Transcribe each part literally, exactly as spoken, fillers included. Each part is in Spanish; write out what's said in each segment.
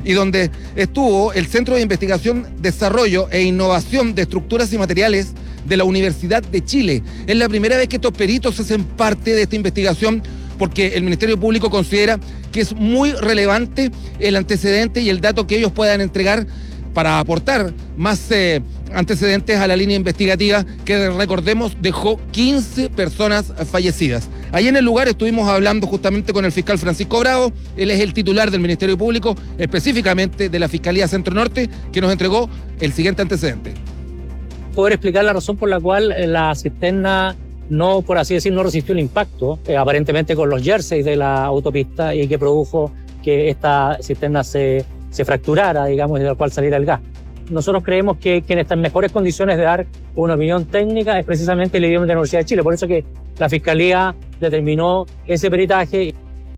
y donde estuvo el Centro de Investigación, Desarrollo e Innovación de Estructuras y Materiales de la Universidad de Chile. Es la primera vez que estos peritos hacen parte de esta investigación, porque el Ministerio Público considera que es muy relevante el antecedente y el dato que ellos puedan entregar para aportar más eh, antecedentes a la línea investigativa que, recordemos, dejó quince personas fallecidas. Ahí en el lugar estuvimos hablando justamente con el fiscal Francisco Bravo. Él es el titular del Ministerio Público, específicamente de la Fiscalía Centro Norte, que nos entregó el siguiente antecedente. Poder explicar la razón por la cual la cisterna no, por así decir, no resistió el impacto, eh, aparentemente con los jerseys de la autopista, y que produjo que esta cisterna se, se fracturara, digamos, y de la cual saliera el gas. Nosotros creemos que quien está en mejores condiciones de dar una opinión técnica es precisamente el idioma de la Universidad de Chile. Por eso que la Fiscalía determinó ese peritaje.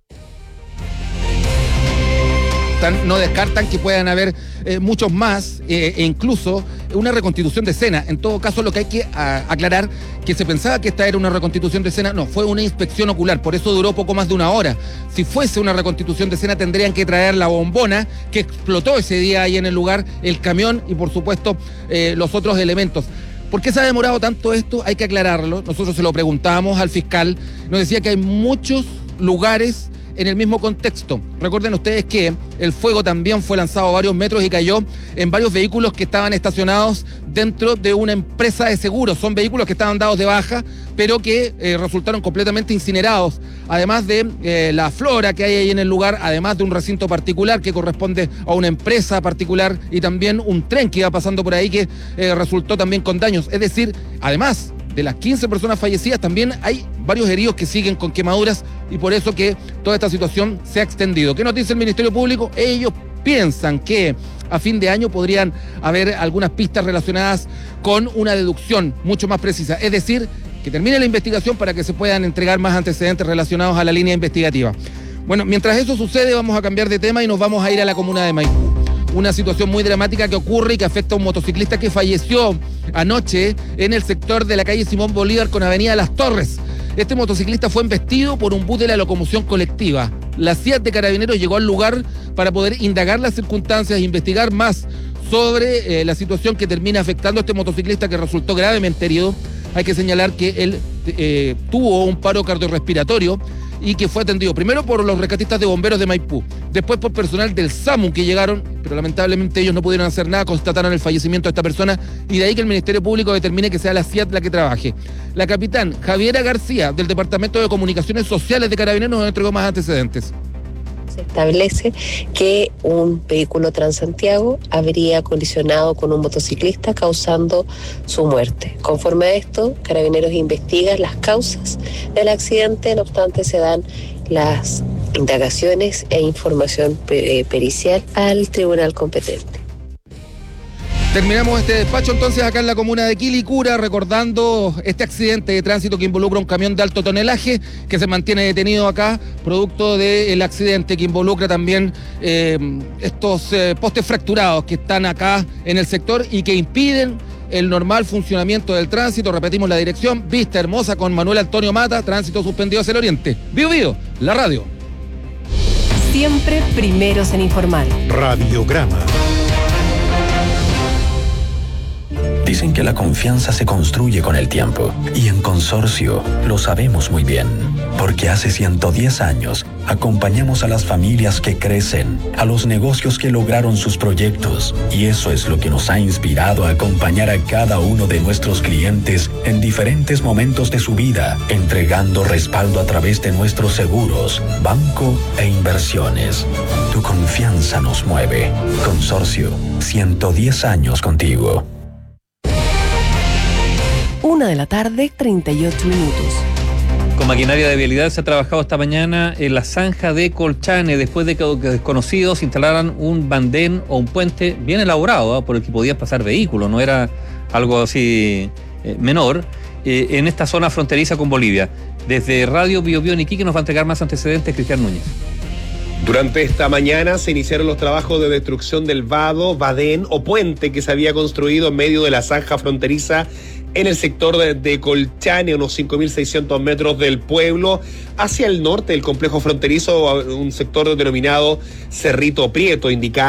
No descartan que puedan haber eh, muchos más eh, e incluso una reconstitución de escena. En todo caso, lo que hay que a, aclarar, que se pensaba que esta era una reconstitución de escena, no, fue una inspección ocular, por eso duró poco más de una hora. Si fuese una reconstitución de escena, tendrían que traer la bombona que explotó ese día ahí en el lugar, el camión y por supuesto eh, los otros elementos. ¿Por qué se ha demorado tanto esto? Hay que aclararlo. Nosotros se lo preguntábamos al fiscal, nos decía que hay muchos lugares en el mismo contexto. Recuerden ustedes que el fuego también fue lanzado a varios metros y cayó en varios vehículos que estaban estacionados dentro de una empresa de seguros. Son vehículos que estaban dados de baja, pero que eh, resultaron completamente incinerados. Además de eh, la flora que hay ahí en el lugar, además de un recinto particular que corresponde a una empresa particular y también un tren que iba pasando por ahí que eh, resultó también con daños. Es decir, además de las quince personas fallecidas, también hay varios heridos que siguen con quemaduras y por eso que toda esta situación se ha extendido. ¿Qué nos dice el Ministerio Público? Ellos piensan que a fin de año podrían haber algunas pistas relacionadas con una deducción mucho más precisa. Es decir, que termine la investigación para que se puedan entregar más antecedentes relacionados a la línea investigativa. Bueno, mientras eso sucede, vamos a cambiar de tema y nos vamos a ir a la comuna de Maipú. Una situación muy dramática que ocurre y que afecta a un motociclista que falleció anoche en el sector de la calle Simón Bolívar con Avenida Las Torres. Este motociclista fue embestido por un bus de la locomoción colectiva. La C I A T de Carabineros llegó al lugar para poder indagar las circunstancias e investigar más sobre eh, la situación que termina afectando a este motociclista que resultó gravemente herido. Hay que señalar que él eh, tuvo un paro cardiorrespiratorio y que fue atendido primero por los rescatistas de bomberos de Maipú, después por personal del SAMU que llegaron, pero lamentablemente ellos no pudieron hacer nada, constataron el fallecimiento de esta persona y de ahí que el Ministerio Público determine que sea la C I A T la que trabaje. La capitán Javiera García, del Departamento de Comunicaciones Sociales de Carabineros, nos entregó más antecedentes. Se establece que un vehículo Transantiago habría colisionado con un motociclista causando su muerte. Conforme a esto, Carabineros investiga las causas del accidente, no obstante se dan las indagaciones e información pericial al tribunal competente. Terminamos este despacho entonces acá en la comuna de Quilicura, recordando este accidente de tránsito que involucra un camión de alto tonelaje que se mantiene detenido acá, producto del accidente que involucra también eh, estos eh, postes fracturados que están acá en el sector y que impiden el normal funcionamiento del tránsito. Repetimos la dirección: Vista Hermosa con Manuel Antonio Mata, tránsito suspendido hacia el oriente. Vivo Vivo, la radio. Siempre primeros en informar. Radiograma. Dicen que la confianza se construye con el tiempo y en Consorcio lo sabemos muy bien, porque hace ciento diez años acompañamos a las familias que crecen, a los negocios que lograron sus proyectos y eso es lo que nos ha inspirado a acompañar a cada uno de nuestros clientes en diferentes momentos de su vida, entregando respaldo a través de nuestros seguros, banco e inversiones. Tu confianza nos mueve. Consorcio, ciento diez años contigo. Una de la tarde, treinta y ocho minutos. Con maquinaria de vialidad se ha trabajado esta mañana en la zanja de Colchane después de que desconocidos instalaran un bandén o un puente bien elaborado, ¿eh? por el que podían pasar vehículos, no era algo así eh, menor, eh, en esta zona fronteriza con Bolivia. Desde Radio Bio Bio en Iquique nos va a entregar más antecedentes Cristian Núñez. Durante esta mañana se iniciaron los trabajos de destrucción del vado, badén o puente que se había construido en medio de la zanja fronteriza en el sector de, de Colchane, unos cinco mil seiscientos metros del pueblo, hacia el norte del complejo fronterizo, un sector denominado Cerrito Prieto, indicado